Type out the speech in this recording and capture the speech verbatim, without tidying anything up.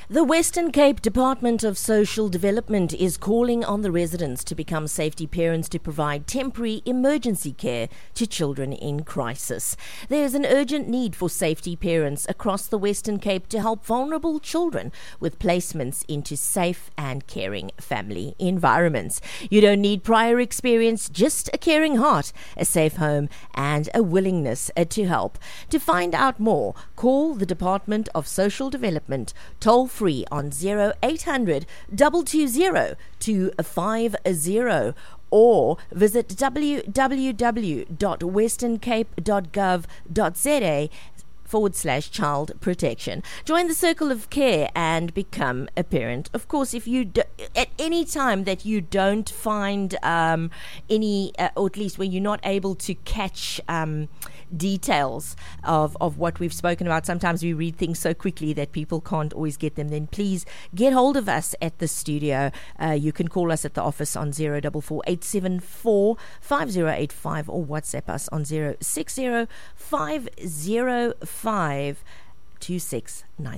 The Western Cape Department of Social Development is calling on the residents to become safety parents to provide temporary emergency care to children in crisis. There is an urgent need for safety parents across the Western Cape to help vulnerable children with placements into safe and caring family environments. You don't need prior experience, just a caring heart, a safe home, and a willingness uh, to help. To find out more, call the Department of Social Development toll free on zero eight hundred, two two zero, two five zero or visit w w w dot western cape dot gov dot z a forward slash child protection. Join the circle of care and become a parent. Of course, if you do, at any time that you don't find um, any, uh, or at least when you're not able to catch um, details of, of what we've spoken about, sometimes we read things so quickly that people can't always get them, then please get hold of us at the studio. Uh, you can call us at the office on zero four four, eight seven four, five zero eight five or WhatsApp us on zero six zero, five zero five, two six nine.